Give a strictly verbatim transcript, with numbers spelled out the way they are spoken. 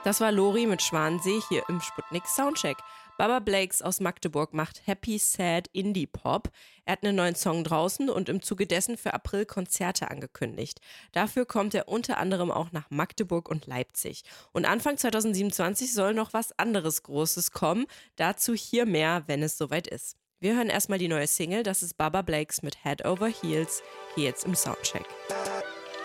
Das war Lori mit Schwansee hier im Sputnik Soundcheck. Baba Blakes aus Magdeburg macht Happy Sad Indie Pop. Er hat einen neuen Song draußen und im Zuge dessen für April Konzerte angekündigt. Dafür kommt er unter anderem auch nach Magdeburg und Leipzig. Und Anfang zwanzig siebenundzwanzig soll noch was anderes Großes kommen. Dazu hier mehr, wenn es soweit ist. Wir hören erstmal die neue Single, das ist Baba Blakes mit Head Over Heels, hier jetzt im Soundcheck.